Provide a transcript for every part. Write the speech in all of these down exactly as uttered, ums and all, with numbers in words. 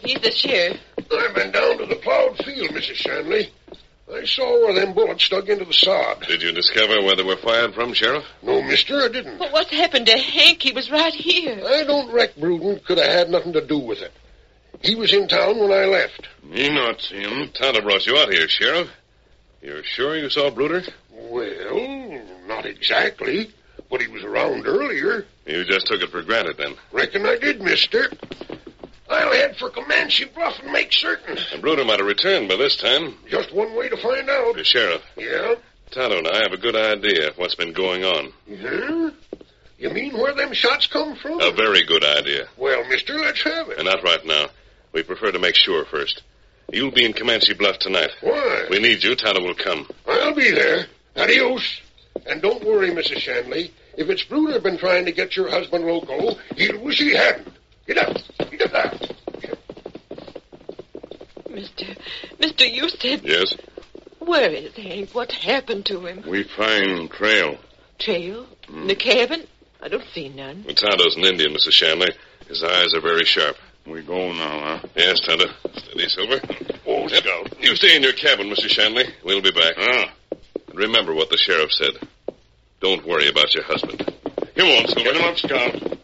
He's the sheriff. I've been down to the plowed field, Missus Shanley. I saw where them bullets dug into the sod. Did you discover where they were fired from, Sheriff? No, mister, I didn't. But what's happened to Hank? He was right here. I don't reckon Bruden could have had nothing to do with it. He was in town when I left. Me not see him. Tonto brought you out here, Sheriff. You're sure you saw Bruder? Well, not exactly. But he was around earlier. You just took it for granted, then. Reckon I did, mister. I'll head for Comanche Bluff and make certain. And Bruder might have returned by this time. Just one way to find out. The Sheriff. Yeah? Tonto and I have a good idea of what's been going on. Yeah? You mean where them shots come from? A very good idea. Well, mister, let's have it. And not right now. We prefer to make sure first. You'll be in Comanche Bluff tonight. Why? We need you. Tonto will come. I'll be there. Adios. And don't worry, Missus Shanley. If it's Bruder been trying to get your husband loco, he'll wish he hadn't. Get up. Get up there. Get up. Mister, Mister, you said... Yes? Where is Hank? What happened to him? We find trail. Trail? Mm. In the cabin? I don't see none. Well, Tonto's an Indian, Missus Shanley. His eyes are very sharp. We go now, huh? Yes, Tonto. Steady, Silver. Oh, Scout. You stay in your cabin, Mister Shanley. We'll be back. Ah. And remember what the sheriff said. Don't worry about your husband. Come on, Silver. Get him up, Scout.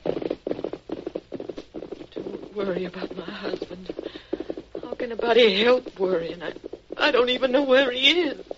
Don't worry about my husband. How can anybody help worrying? I, I don't even know where he is.